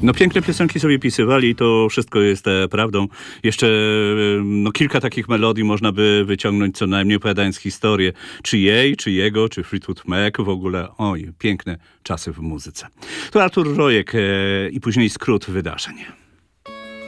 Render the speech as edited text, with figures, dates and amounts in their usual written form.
No piękne piosenki sobie pisywali i to wszystko jest prawdą. Jeszcze kilka takich melodii można by wyciągnąć co najmniej, opowiadając historię. Czy jej, czy jego, czy Fleetwood Mac. W ogóle, oj, piękne czasy w muzyce. To Artur Rojek i później skrót wydarzeń.